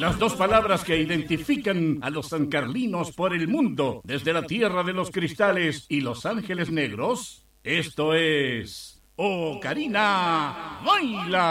Las dos palabras que identifican a los sancarlinos por el mundo, desde la tierra de los cristales y los ángeles negros. Esto es... ¡Oh, Karina! ¡Baila!